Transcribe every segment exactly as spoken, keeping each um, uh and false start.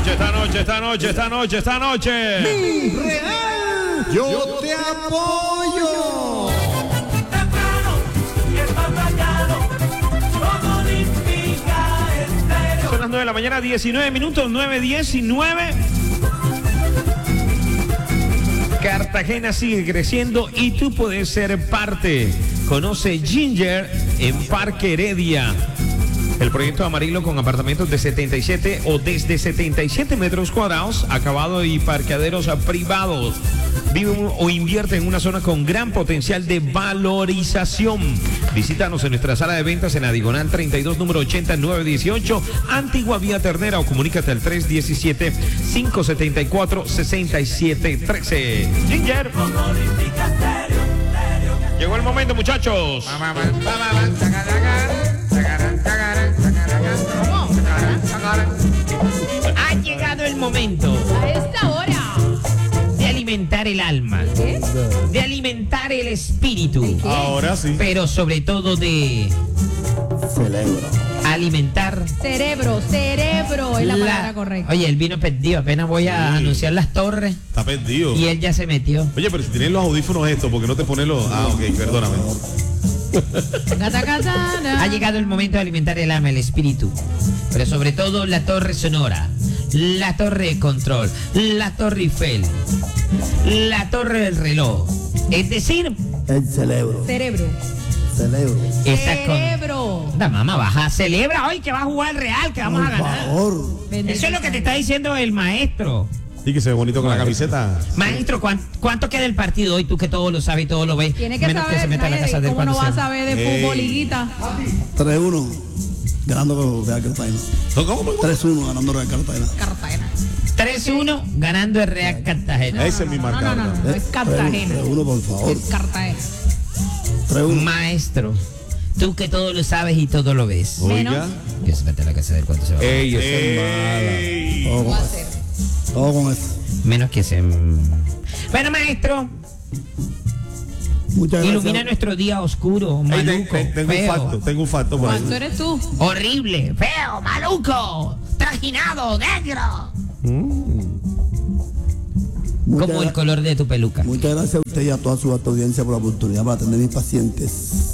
noche, esta noche, esta noche, esta noche, esta noche. Mi Real, yo, yo te apoyo. Son las nueve de la mañana, diecinueve minutos, nueve diecinueve. Cartagena sigue creciendo y tú puedes ser parte. Conoce Ginger en Parque Heredia. El proyecto Amarillo con apartamentos de setenta y siete o desde setenta y siete metros cuadrados, acabado y parqueaderos privados. Vive o invierte en una zona con gran potencial de valorización. Visítanos en nuestra sala de ventas en la Diagonal treinta y dos, número ochenta y nueve dieciocho, Antigua Vía Ternera, o comunícate al tres uno siete, cinco siete cuatro, seis siete uno tres. Ginger. Llegó el momento, muchachos. Ha llegado el momento. A esta hora. De alimentar el alma. ¿Qué? De alimentar el espíritu. Ahora sí. Pero sobre todo de Celebro. alimentar. Cerebro, cerebro es la, palabra correcta. Oye, él vino perdido. Apenas voy a Sí. anunciar las torres. Está perdido. Y él ya se metió. Oye, pero si tienes los audífonos estos, ¿por qué no te pones los...? Ah, ok, perdóname. Gata, gata, Ha llegado el momento de alimentar el alma, el espíritu. Pero sobre todo la torre sonora, la torre de control, la torre Eiffel, la torre del reloj. Es decir, El celebro. Cerebro. Celebro. esa con... Cerebro. La mamá baja, celebra hoy que va a jugar el Real, que vamos Por a ganar. favor. Eso es lo que te está diciendo el maestro. Y que se ve bonito con la camiseta. Maestro, ¿cuán- ¿cuánto queda el partido hoy? Tú que todo lo sabes y todo lo ves. Tiene que menos saber, que se meta a la nadie- casa del ¿cómo no cuando va a sea. saber de Ey. fútbol, liguita? tres uno. Ganando con Real Cartagena. ¿Cómo, cómo? tres uno ganando Real Cartagena. Cartagena. tres uno ganando el Real Cartagena. Ese es mi No, no, marcador. no, no, no, es Cartagena. tres uno, por favor. Es Cartagena. tres uno. Maestro, tú que todo lo sabes y todo lo ves. Oiga. Que se mete a la casa del cuando se va. Ey, esa es mala. Todo ¿Cómo va con, a ser? todo con eso. Menos que se... Bueno, maestro, Muchas ilumina gracias. nuestro día oscuro, Ey, ten- maluco, ten- tengo un feo, facto, tengo un facto por ahí. ¿Cuánto eres tú? horrible, feo, maluco, trajinado, negro. Muchas Como el gra- color de tu peluca. Muchas gracias a usted y a toda su audiencia por la oportunidad para atender a mis pacientes.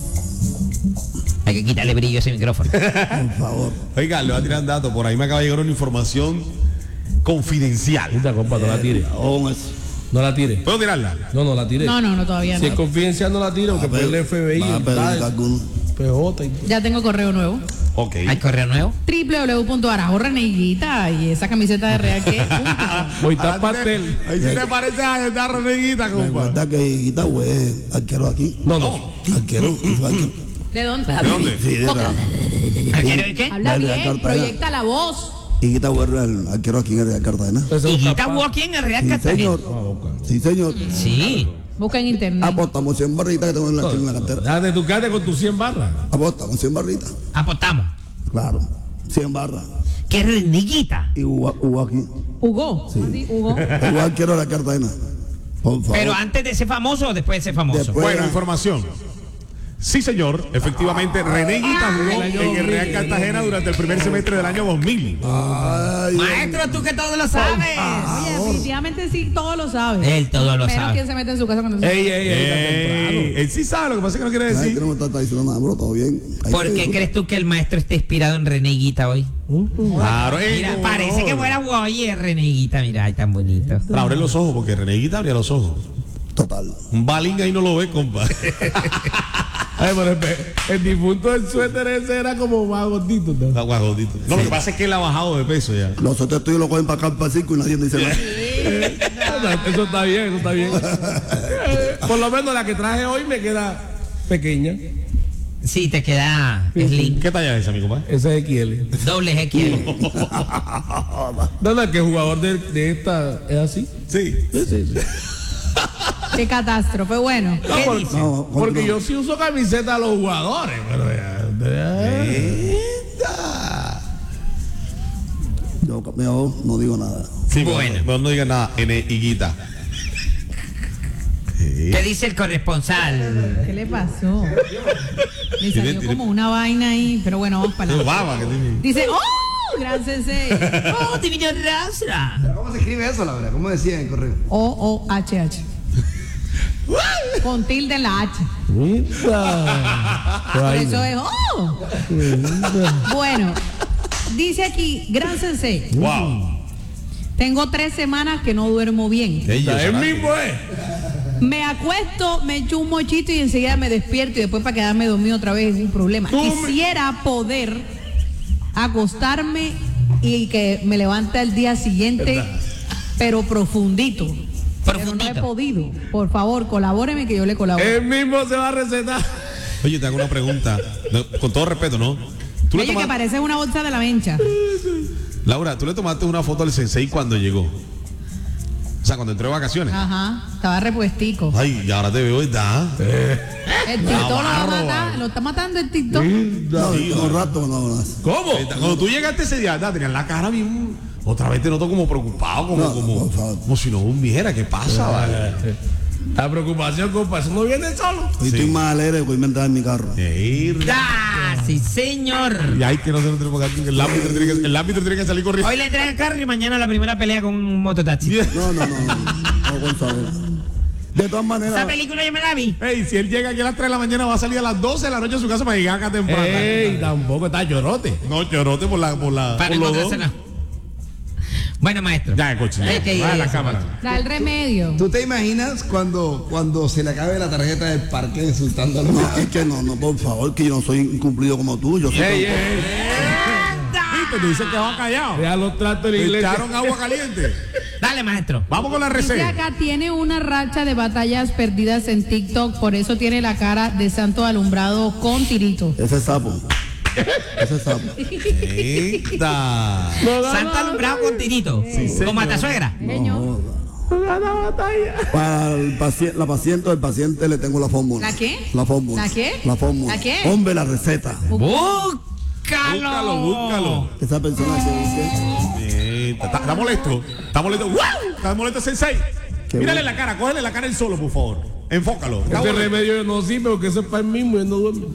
Hay que quitarle brillo a ese micrófono. Por favor. Oiga, le voy a tirar un dato. Por ahí me acaba de llegar una información confidencial. Puta, compa, no la tire. Todo con eso. No la tire. ¿Puedo tirarla? No, no la tire. No, no, no, todavía Si es no. confidencial, no la tire, porque Va a por el pedir- F B I, va a pedir tal, alguno. P J y Ya tengo correo nuevo. Ok. ¿Hay correo nuevo? doble u doble u doble u punto arajo reneguita y esa camiseta de Real que Hoy está pastel. Ahí sí te parece a esta reneguita, compa. Recuerda que Guita es arquero aquí. No, no. Arquero. es arquero. ¿De dónde? ¿De dónde? Sí, de Poca. Real. ¿Arquero de qué? Habla Real bien, Cartagena. proyecta la voz. Y Guita es el arquero aquí en Real Cartagena. Ese ¿Y es un Guita capaz. jugó aquí en el Real Sí, Cartagena? señor. Sí, señor. Sí. Busca en internet. Apostamos cien barritas que tengo en la, en la cartera. Déjate tu cara con tus cien barras. Apostamos cien barritas. Apostamos. Claro. cien barras. ¿Qué reneguita? Y Hugo, Hugo aquí. Hugo. Sí. ¿Sí? Hugo. Hugo arquero de la Cartagena. Por favor. ¿Pero antes de ser famoso o después de ser famoso? Después. Buena información. Sí, señor. Efectivamente, René Guita jugó en el Real Cartagena durante el primer semestre del año dos mil. Ay, Maestro, tú que todo lo sabes. Oye, definitivamente sí, todo lo sabe. Él todo lo Menos sabe. quien se mete en su casa cuando se... Ey, ey, ey, está temprano. Ey, él sí sabe, lo que pasa es que no quiere ay, que decir. no me está, está diciendo nada, bro. Todo bien. Ahí ¿Por se qué disfruta. crees tú que el maestro esté inspirado en Reneguita hoy? Claro, ey, Mira, no, parece no. que fuera oye, Reneguita, mira, ay, tan bonito. Pero abre los ojos, porque René Guita abría los ojos. Total. Un balín ahí no lo ve, compa. Ay, pero el, el difunto del suéter ese era como más gordito, ¿no? Está guajodito. No, lo que pasa es que él ha bajado de peso ya. Los otros estudios lo cogen para acá, para cinco y nadie dice nada. Eso está bien, eso está bien. Eh, Por lo menos la que traje hoy me queda pequeña. Sí, te queda slim. ¿Qué talla es esa, mi compa? Esa es X L. Doble X L. No, no, que el jugador de, de esta es así. Sí. Sí, sí, sí. Qué catástrofe. Bueno. No, ¿Qué por- dice? No, porque no. yo sí uso camiseta a los jugadores, pero ya, ya. Yo, yo no digo nada. Sí, Bueno. bueno. No, no diga nada, N y Guita. ¿Qué dice el corresponsal? ¿Qué le pasó? Le Tiene- salió tiene- como una vaina ahí, pero bueno, vamos para No, la... baba que tiene. Dice, ¡oh! ¡Oh! Gran sensei. ¡Oh, divino rastra! ¿Cómo se escribe eso, Laura? ¿Cómo decía en el correo? O O H H. Con tilde en la H. Por eso es ¡oh! Bueno, dice aquí, gran sensei. Wow. Tengo tres semanas que no duermo bien. El mismo es. Me acuesto, me echo un mochito y enseguida me despierto y después para quedarme dormido otra vez es un problema. Tú me- Quisiera poder acostarme y que me levante al día siguiente, pero profundito. Pero no he Profundito. podido. Por favor, colabóreme que yo le colaboro. El mismo se va a recetar. Oye, te hago una pregunta, no, con todo respeto, ¿no? ¿Tú le Oye, que tomas- parece una bolsa de la mencha. Laura, ¿tú le tomaste una foto al sensei cuando llegó? O sea, cuando entró de vacaciones. Ajá, estaba repuestico. Ay, y ahora te veo, ¿verdad? El TikTok lo va a matar, lo está matando el TikTok. No, tengo un rato que no hago nada. ¿Cómo? Cuando tú llegaste ese día, ¿verdad? Tenías la cara bien. Otra vez te noto como preocupado, como, No, como, por favor. como si no hubiera. ¿Qué pasa, vale? La preocupación, compa, eso no viene solo. Hoy estoy más alegre que voy a entrar en mi carro. Ey, ¡Ah, sí, señor! y ahí que no se lo tenemos que hacer, el árbitro tiene que, el árbitro tiene que salir corriendo. Hoy le entrega el carro y mañana la primera pelea con un mototaxi. No, no, no. No, no, Gonzalo. De todas maneras, Esa película yo me la vi. Ey, si él llega aquí a las tres de la mañana, va a salir a las doce de la noche a su casa para llegar acá temprano. Ey, tampoco está llorote. No, llorote por la, por la, Para por los dos. encontrársela. Bueno, maestro. Ya, coche. Hay que ir Va a a la eso, cámara. Da el remedio. ¿tú te imaginas cuando, cuando se le acabe la tarjeta del parque insultándolo? No, es que no, no, por favor, que yo no soy incumplido como tú. Yo soy Ey, ey, ey. ¿Viste? Te dicen que va callado. Ya los tratos de la Le iglesia. echaron agua caliente. Dale, maestro. Vamos con la Dice receta. acá, tiene una racha de batallas perdidas en TikTok, por eso tiene la cara de santo alumbrado con tirito. Ese es sapo. Ese es sapo. Eita. Santa alumbrado con tirito. Con matasuegra. Señor. Para el paci- la paciente del paciente le tengo la fórmula. ¿La qué? La fórmula. ¿La qué? La fórmula. ¿La qué? Hombre, la receta. ¡Búscalo! Búscalo, búscalo. Esa persona que dice, Eita, Está está molesto. Está molesto. ¡Wow! Está molesto, sensei. Qué Mírale bueno. la cara. Cógele la cara él solo, por favor. Enfócalo. Está Ese molesto. remedio no sirve porque eso es para el mismo y él no duerme.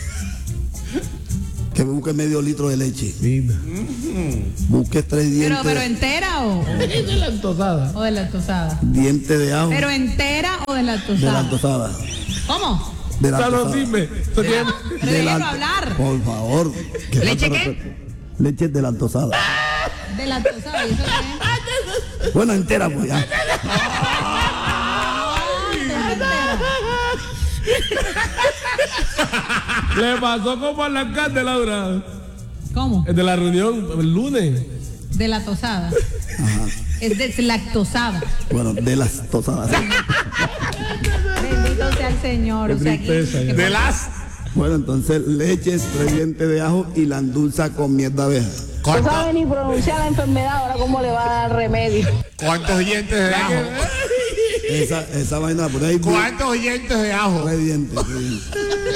que busque medio litro de leche. Busque tres dientes. Pero, pero entera o, De la tosada. o deslactosada. Diente de ajo. Pero entera o de la deslactosada. tosada. ¿Cómo? De la Eso no tosada. sirve. Eso tiene- Pero De la- déjelo hablar. Por favor. que ¿Leche falta qué? respeto. Leche de la tosada. Deslactosada. ¿Y eso qué es? Bueno, entera pues ya. Le pasó como al alcalde, Laura. ¿Cómo? El de la reunión el lunes. Deslactosada. Ajá. Es deslactosada. Bueno, de las tosadas. Bendito sea el Señor. O sea, aquí- tristeza, que ya. De por- las. Bueno, entonces leche, tres dientes de ajo y la endulza con miel de abeja. No ¿Cuántos, sabe ni pronunciar la enfermedad, ahora cómo le va a dar remedio. cuántos dientes de ajo? Esa, esa vaina por ahí. ¿Cuántos dientes de ajo? Tres dientes. Tres dientes.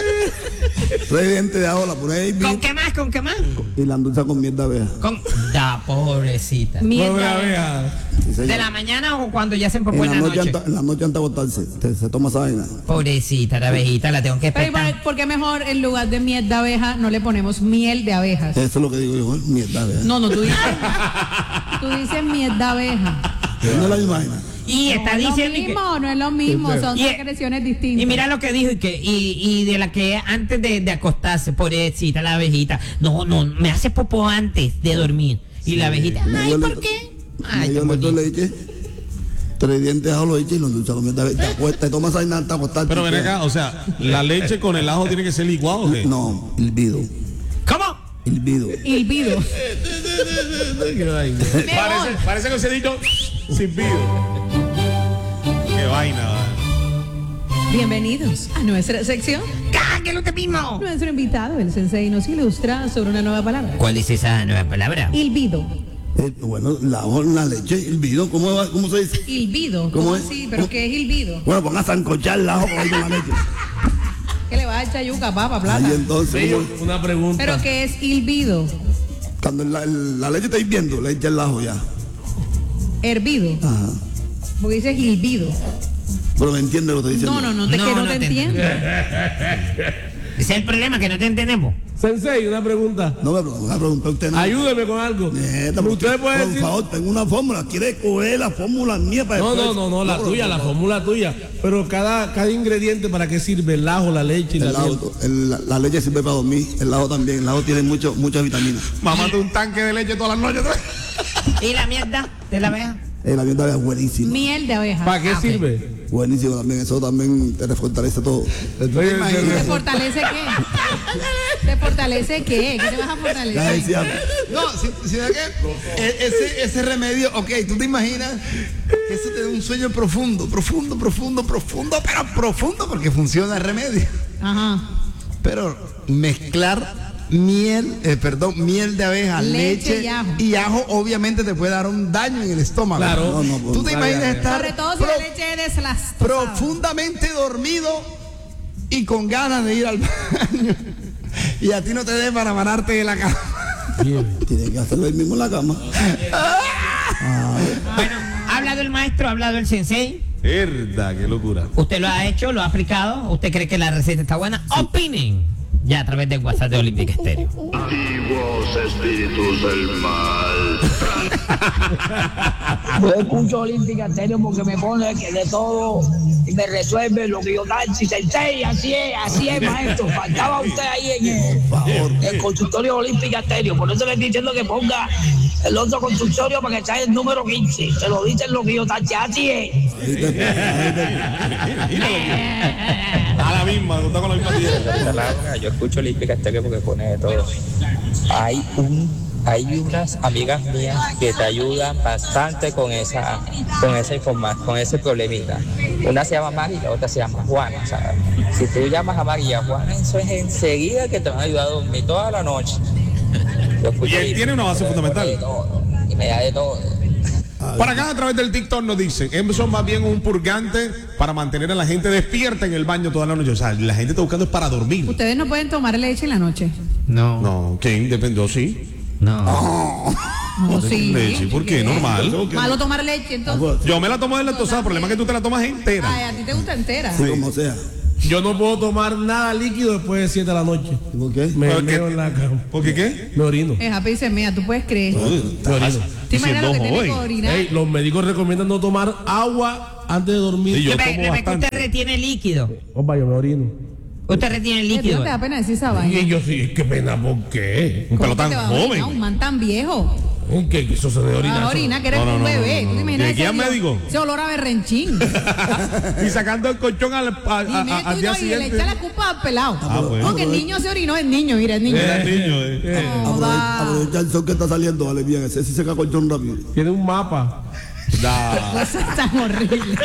Tres dientes de ajo, la pone ahí ¿Con qué más? ¿Con qué más? y la endulza con miel de abeja. Con... Da, pobrecita. Mierda. Pobre abeja. Sí, señor. ¿De la mañana o cuando ya se en, propone la la noche, noche? anta- en la noche antes de acostarse, te- se toma esa vaina. Pobrecita, la abejita, la tengo que Pero, ¿y despertar. por- ¿por qué mejor en lugar de miel de abeja no le ponemos miel de abejas? Eso es lo que digo yo, miel de abeja. No, no, tú dices, tú dices miel de abeja. No es la misma vaina. Y está no es lo diciendo y que- mismo, no es lo mismo, son Y- secreciones distintas. Y mira lo que dijo y que y, y de la que antes de, de acostarse, pobrecita la abejita. No, no, me hace popó antes de dormir. Y la abejita, ay, Medio ¿por litro- qué? Ay, medio tan litro de bonito. leche, tres dientes de ajo lo echa y lo endulza con miel de abeja. Te acuestas, te tomas esa vaina antes de acostarte. Pero ven acá, o sea, la leche con el ajo tiene que ser licuado, ¿o qué? No, hilvido. ¿Cómo? Hilvido. Hilvido. Qué vaina. Parece, parece que se dicho sin pido. Qué vaina, va. Bienvenidos a nuestra sección. ¡Cállate usted mismo! Nuestro invitado, el sensei, nos ilustra sobre una nueva palabra. ¿Cuál es esa nueva palabra? Hilvido. Eh, bueno, la ajo, la leche, hilvido, ¿cómo, va- cómo se dice? Hilvido. ¿Cómo ¿Cómo es? así? ¿Pero ¿Cómo? qué es hilvido? Bueno, ponga a zancochar el ajo con ahí con la leche. ¿Qué le va a echar yuca, papa, plata? Ahí entonces, Sí, ¿cómo? una pregunta. ¿Pero qué es hilvido? Cuando la, la leche está hirviendo, le echa el ajo ya. Hervido. Ajá. Porque dices hilvido. Pero me entiende lo que estoy diciendo. No, no, no, te, No, que no, no te te entiendo. Ese es el problema, que no te entendemos. Sensei, una pregunta. No me pregunta, pregunta usted no. Ayúdeme con algo. Neta, Usted puede por decir. favor, tengo una fórmula. ¿Quiere coger la fórmula mía para No, después? no, no, no, la tuya, la fórmula tuya. Pero cada, cada ingrediente, ¿para qué sirve? El ajo, la leche y El la miel. ajo, el- la, la leche sirve para dormir. El ajo también. El ajo tiene mucho, muchas vitaminas. Mamate un tanque de leche todas las noches. ¿Y la mierda de la abeja? Eh, la mierda es buenísima. Miel de abeja. ¿Para qué Ah, ok. sirve? Buenísimo también. Eso también te fortalece todo. Oye, ¿Te fortalece qué? ¿Te fortalece qué? ¿Qué te vas a Ya fortalecer? decía, No, si, si, que e- ese, ese remedio, ok, tú te imaginas que eso te da un sueño profundo, profundo, profundo, profundo, pero profundo porque funciona el remedio. Ajá. Pero mezclar miel, eh, perdón, miel de abeja, Leche leche, y ajo. y ajo obviamente te puede dar un daño en el estómago. Claro. No, no, Tú te Claro, imaginas claro. estar Sobre todo si pro- la leche es deslactosada. profundamente dormido y con ganas de ir al baño y a ti no te dé para pararte de la cama. tiene que hacerlo él mismo en la cama. Bueno, ha hablado el maestro, ha hablado el sensei. Verdad, qué locura. ¿Usted lo ha hecho, lo ha aplicado? ¿Usted cree que la receta está buena? Opinen. Ya a través del WhatsApp de Olímpica Estéreo. Antiguos espíritus del mal. Yo escucho Olímpica Estéreo porque me pone que de todo y me resuelve lo que yo tal. Si sensei, así es, así es, maestro. Faltaba usted ahí en el, el consultorio Olímpica Estéreo. Por eso le estoy diciendo que ponga el otro consultorio para que sea el número quince. Se lo dicen lo que yo tal. Así es. Ahí te- ahí te- A la misma, tú estás con la misma tierra. Laura, yo escucho Olímpica Estéreo porque pone de todo. Hay un, hay unas amigas mías que te ayudan bastante con esa, con esa información, con ese problemita. Una se llama Mari y la otra se llama Juana. O sea, si tú llamas a Mari y a Juana, eso es enseguida que te van a ayudar a dormir toda la noche. Yo escucho Y él Olímpica tiene una base Estéreo, me pone fundamental. de todo, y me da de todo. Para acá a través del TikTok nos dicen, eso es más bien un purgante para mantener a la gente despierta en el baño toda la noche. O sea, la gente está buscando es para dormir. Ustedes no pueden tomar leche en la noche. No. No, ¿quién? Depende, sí. No. No, sí. Leche, ¿por qué? Normal. Malo tomar leche, entonces. Yo me la tomo deslactosada, el problema es que tú te la tomas Ay, entera. a ti te gusta entera. Sí, como sea. Yo no puedo tomar nada líquido después de siete de la noche. ¿Y por qué? Me ¿Por qué? meo en la cama. ¿Por qué qué? Me orino. Es Happy dice, mira, tú puedes creer. Me orino. ¿Te imaginas lo que tiene que orinar? Ey, los médicos recomiendan no tomar agua antes de dormir. Sí, yo Yo me, tomo me- bastante. usted retiene líquido. Opa, yo me orino. Usted retiene ¿A ti no líquido. te da pena decir esa vaina? Y yo sí, qué pena, ¿por qué? Un pelo ¿Cómo que tan te vas a orinar? Un joven. man tan viejo. ¿Qué? ¿Qué eso se de Vas orina? a orinar, que eres No, no, un no, bebé. no, no, ¿Tú te no. imaginas ¿De quién ese, médico? ese olor a berrenchín? Y sacando el colchón al, a- a- Y, a- meto al y, día no, y le siguiente. echa la culpa al pelado. Ah, bueno. No, que el niño se orinó, el niño, mira, el niño. Era el niño, eh. No, Aprove- va. Aprovecha el sol que está saliendo, vale bien. Ese sí se cae colchón rápido. Tiene un mapa. Da. Cosas tan horribles.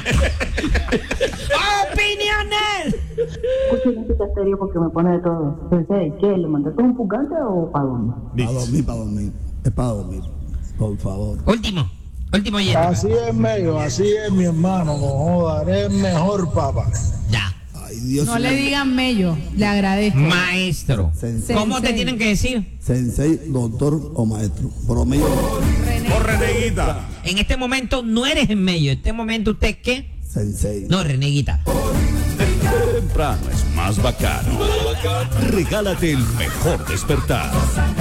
¡Opiniones! Escucho Olímpica Estéreo porque me pone de todo. Pensé, ¿qué? ¿Le mandaste un purgante o para dónde? Para dormir, para dormir. Es para dormir. Por favor. Último. Último y Así es, medio, así es, mi hermano. No joda, eres mejor, papá. Ya. Ay, Dios No mío. le digan mello, le agradezco. Maestro. Sensei. ¿Cómo te Sensei. tienen que decir? Sensei, doctor o maestro. Promedio. Por reneguita. En este momento no eres en medio. En este momento usted es qué? Sensei. No, reneguita. Temprano es más bacano. Regálate el mejor despertar.